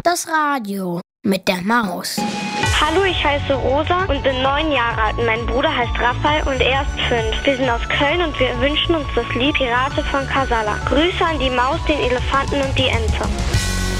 Das Radio mit der Maus. Hallo, ich heiße Rosa und bin 9 Jahre alt. Mein Bruder heißt Raphael und er ist 5. Wir sind aus Köln und wir wünschen uns das Lied Pirate von Casala. Grüße an die Maus, den Elefanten und die Ente.